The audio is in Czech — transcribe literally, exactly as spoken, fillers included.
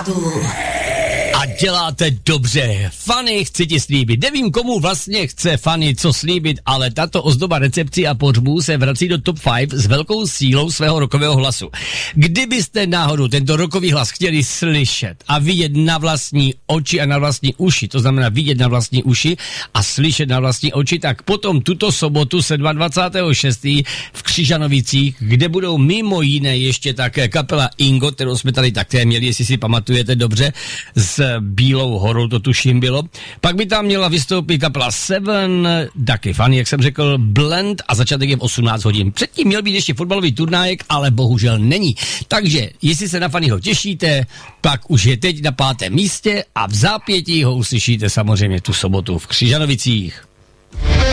Tábů. A děláte dobře. Fanny, chci ti slíbit. Nevím, komu vlastně chce Fanny co slíbit, ale tato ozdoba recepcí a pohřbů se vrací do top pět s velkou sílou svého rokového hlasu. Kdybyste náhodou tento rokový hlas chtěli slyšet a vidět na vlastní oči a na vlastní uši, to znamená vidět na vlastní uši a slyšet na vlastní oči, tak potom tuto sobotu se dvacátého šestého v Křižanovicích, kde budou mimo jiné ještě také kapela Ingo, kterou jsme tady také měli, jestli si pamatujete dobře, s Bílou horou, to tuším bylo. Pak by tam měla vystoupit kapela Seven, taky Fanny, jak jsem řekl, Blend a začátek je v osmnáct hodin. Předtím měl být ještě fotbalový turnájek, ale bohužel není. Takže, jestli se na Fannyho těšíte, pak už je teď na pátém místě a v zápětí ho uslyšíte samozřejmě tu sobotu v Křižanovicích.